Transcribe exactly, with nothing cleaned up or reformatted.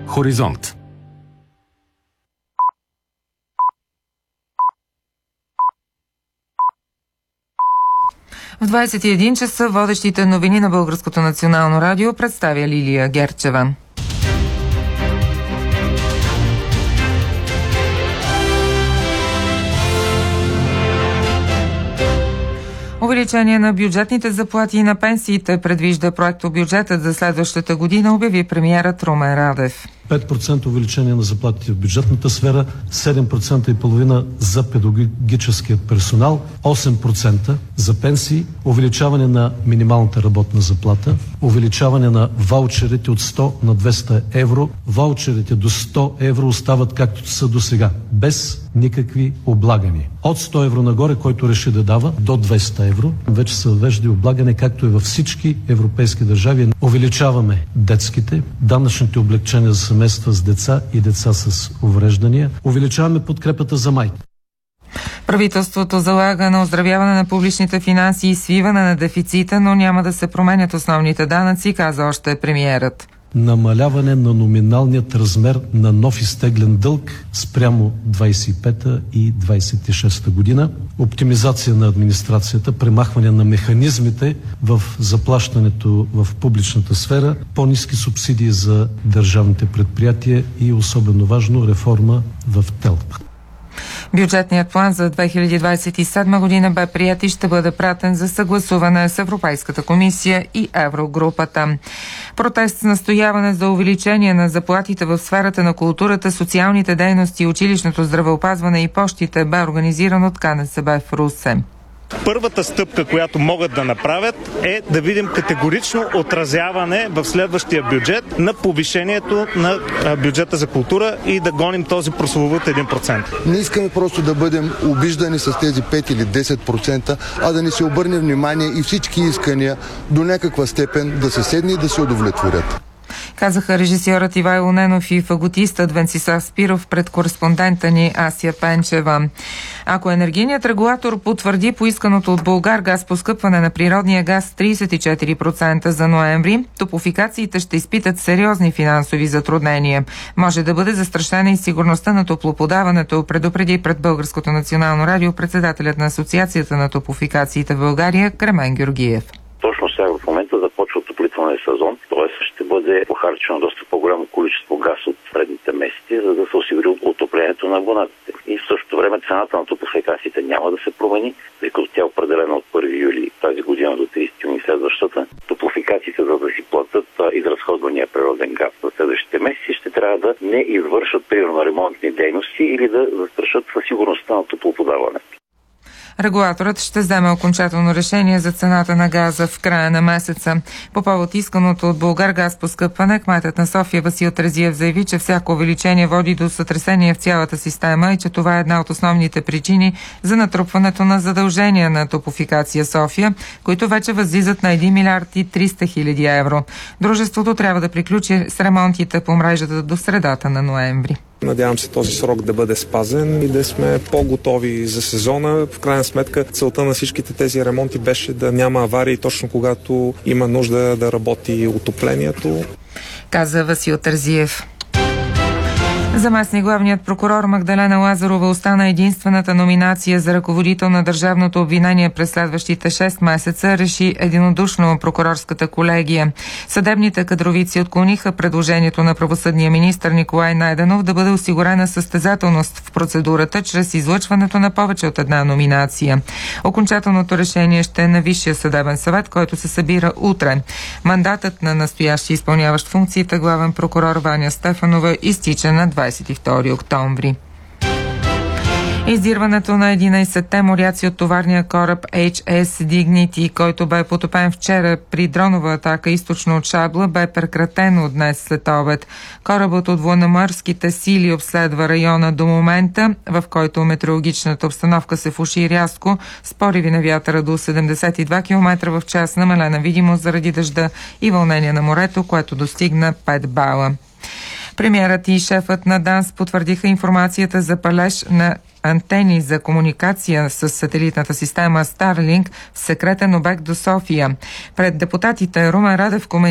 Хоризонт. В двадесет и един часа водещите новини на Българското национално радио представя Лилия Герчева. Увеличение на бюджетните заплати и на пенсиите предвижда проектобюджетът за следващата година, обяви премиерът Румен Радев. пет процента увеличение на заплатите в бюджетната сфера, седем процента и половина за педагогическия персонал, осем процента за пенсии, увеличаване на минималната работна заплата, увеличаване на ваучерите от сто на двеста евро. Ваучерите до сто евро остават както са до сега, без никакви облагани. От сто евро нагоре, който реши да дава, до двеста евро, вече се въвежда и облагане, както и във всички европейски държави. Увеличаваме детските, данъчните облекчения за семейства с деца и деца с увреждания. Увеличаваме подкрепата за майки. Правителството залага на оздравяване на публичните финанси и свиване на дефицита, но няма да се променят основните данъци, каза още премиерът. Намаляване на номиналният размер на нов изтеглен дълг спрямо двадесет и пета и двадесет и шеста година, оптимизация на администрацията, премахване на механизмите в заплащането в публичната сфера, по-ниски субсидии за държавните предприятия и особено важно реформа в ТЕЛК. Бюджетният план за две хиляди двадесет и седма година бе приет и ще бъде пратен за съгласуване с Европейската комисия и Еврогрупата. Протест с настояване за увеличение на заплатите в сферата на културата, социалните дейности, училищното здравеопазване и пощите бе организиран от КНСБ в Русе. Първата стъпка, която могат да направят, е да видим категорично отразяване в следващия бюджет на повишението на бюджета за култура и да гоним този прословут един процент. Не искаме просто да бъдем обиждани с тези пет или десет процента, а да ни се обърне внимание и всички искания до някаква степен да се седне и да се удовлетворят. Казаха режисьорът Ивайло Ненов и фаготистът Венцислав Спиров пред кореспондента ни Асия Пенчева. Ако енергийният регулатор потвърди поисканото от Булгаргаз поскъпване на природния газ тридесет и четири процента за ноември, топлофикациите ще изпитат сериозни финансови затруднения. Може да бъде застрашена и сигурността на топлоподаването, предупреди пред Българското национално радио председателят на Асоциацията на топлофикациите в България Кремен Георгиев. Точно сега в момента започва отоплителния сезон, т.е. ще бъде похарчено доста по-голямо количество газ от предните месеци, за да се осигури отоплението на абонатите. И в същото време цената на топлофикациите няма да се промени, тъй като тя е определена от първи юли тази година до тридесети юни следващата. Топлофикациите, за да си платят изразходвания природен газ за следващите месеци, ще трябва да не извършат примерно ремонтни дейности или да застрашат със сигурността на топлоподаването. Регулаторът ще вземе окончателно решение за цената на газа в края на месеца. По повод исканото от Булгаргаз поскъпване, кметът на София Васил Терзиев заяви, че всяко увеличение води до сътресение в цялата система и че това е една от основните причини за натрупването на задължения на Топлофикация София, които вече възлизат на един милиард и триста хиляди евро. Дружеството трябва да приключи с ремонтите по мрежата до средата на ноември. Надявам се този срок да бъде спазен и да сме по-готови за сезона. В крайна сметка целта на всичките тези ремонти беше да няма аварии точно когато има нужда да работи отоплението. Каза Васил Терзиев. Заместник главният прокурор Магдалена Лазарова остана единствената номинация за ръководител на държавното обвинение през следващите шест месеца, реши единодушно прокурорската колегия. Съдебните кадровици отклониха предложението на правосъдния министър Николай Найденов да бъде осигурена състезателност в процедурата чрез излъчването на повече от една номинация. Окончателното решение ще е на Висшия съдебен съвет, който се събира утре. Мандатът на настоящи изпълняващ функциите главен прокурор Ваня Стефанова изтича на двадесет и втори октомври. Издирването на единадесетте моряци от товарния кораб Ейч Ес Dignity, който бе потопен вчера при дронова атака източно от Шабла, бе прекратено днес след обед. Корабът от военноморските сили обследва района до момента, в който метеорологичната обстановка се влоши рязко, с пориви на вятъра до седемдесет и два километра в час, намалена видимост заради дъжда и вълнение на морето, което достигна пет бала. Премиерът и шефът на ДАНС потвърдиха информацията за палеж на антени за комуникация с сателитната система Starlink в секретен обект до София. Пред депутатите Румен Радев коментира